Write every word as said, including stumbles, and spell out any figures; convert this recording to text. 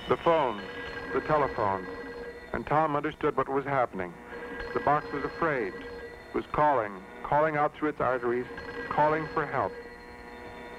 The phone, the telephone, and Tom understood what was happening. The box was afraid. It was calling, calling out through its arteries, calling for help.